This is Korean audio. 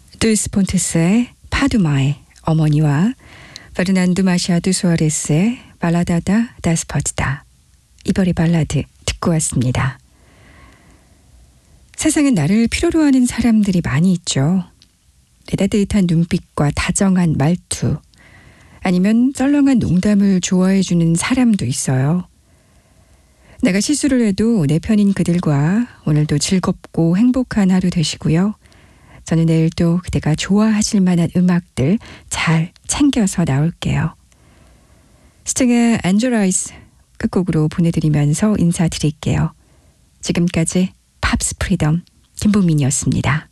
두이스 폰테스의 파두마의 어머니와 페르난두 마샤두 수아레스의 발라다다 다스퍼트다. 이별의 발라드 듣고 왔습니다. 세상엔 나를 필요로 하는 사람들이 많이 있죠. 내 따뜻한 눈빛과 다정한 말투, 아니면 썰렁한 농담을 좋아해주는 사람도 있어요. 내가 실수를 해도 내 편인 그들과 오늘도 즐겁고 행복한 하루 되시고요. 저는 내일 또 그대가 좋아하실 만한 음악들 잘 챙겨서 나올게요. 스팅의 엔젤아이스 끝곡으로 보내드리면서 인사드릴게요. 지금까지 팝스 프리덤 김보민이었습니다.